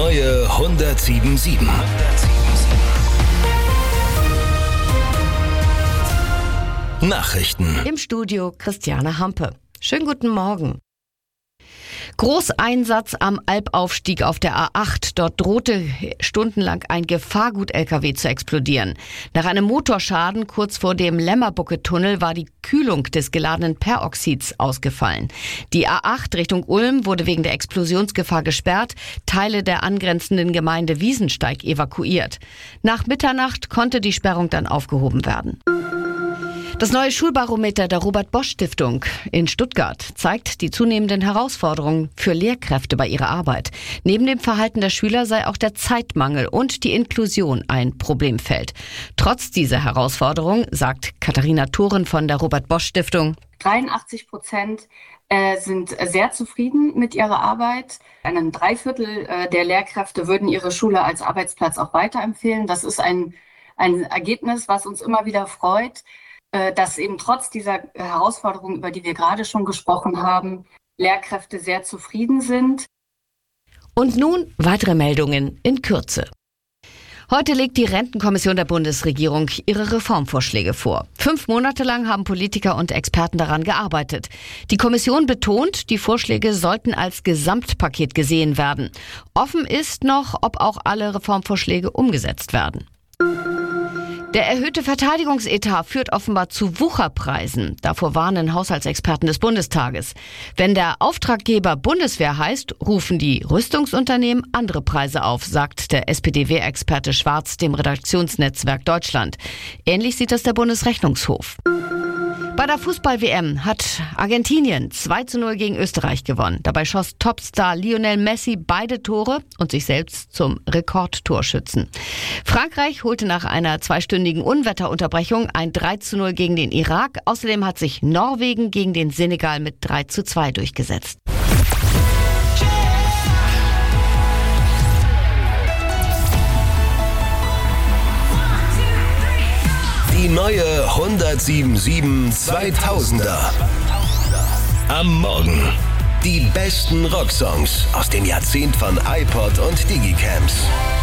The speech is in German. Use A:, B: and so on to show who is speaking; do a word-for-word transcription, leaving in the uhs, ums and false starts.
A: neue hundertsieben Komma sieben. Nachrichten.
B: Im Studio Christiane Hampe. Schönen guten Morgen. Großeinsatz am Albaufstieg auf der A acht. Dort drohte stundenlang ein Gefahrgut-L K W zu explodieren. Nach einem Motorschaden kurz vor dem Lämmerbucke-Tunnel war die Kühlung des geladenen Peroxids ausgefallen. Die A acht Richtung Ulm wurde wegen der Explosionsgefahr gesperrt, Teile der angrenzenden Gemeinde Wiesensteig evakuiert. Nach Mitternacht konnte die Sperrung dann aufgehoben werden. Das neue Schulbarometer der Robert-Bosch-Stiftung in Stuttgart zeigt die zunehmenden Herausforderungen für Lehrkräfte bei ihrer Arbeit. Neben dem Verhalten der Schüler sei auch der Zeitmangel und die Inklusion ein Problemfeld. Trotz dieser Herausforderung, sagt Katharina Thoren von der Robert-Bosch-Stiftung,
C: dreiundachtzig Prozent äh, sind sehr zufrieden mit ihrer Arbeit. Ein Dreiviertel äh, der Lehrkräfte würden ihre Schule als Arbeitsplatz auch weiterempfehlen. Das ist ein, ein Ergebnis, was uns immer wieder freut, dass eben trotz dieser Herausforderungen, über die wir gerade schon gesprochen haben, Lehrkräfte sehr zufrieden sind.
B: Und nun weitere Meldungen in Kürze. Heute legt die Rentenkommission der Bundesregierung ihre Reformvorschläge vor. Fünf Monate lang haben Politiker und Experten daran gearbeitet. Die Kommission betont, die Vorschläge sollten als Gesamtpaket gesehen werden. Offen ist noch, ob auch alle Reformvorschläge umgesetzt werden. Der erhöhte Verteidigungsetat führt offenbar zu Wucherpreisen. Davor warnen Haushaltsexperten des Bundestages. Wenn der Auftraggeber Bundeswehr heißt, rufen die Rüstungsunternehmen andere Preise auf, sagt der S P D-Wehrexperte Schwarz dem Redaktionsnetzwerk Deutschland. Ähnlich sieht das der Bundesrechnungshof. Bei der Fußball-W M hat Argentinien zwei zu null gegen Österreich gewonnen. Dabei schoss Topstar Lionel Messi beide Tore und sich selbst zum Rekordtorschützen. Frankreich holte nach einer zweistündigen Unwetterunterbrechung ein drei zu null gegen den Irak. Außerdem hat sich Norwegen gegen den Senegal mit drei zu zwei durchgesetzt.
A: Die neue hundertsieben Komma sieben zweitausender. Am Morgen. Die besten Rocksongs aus dem Jahrzehnt von iPod und Digicams.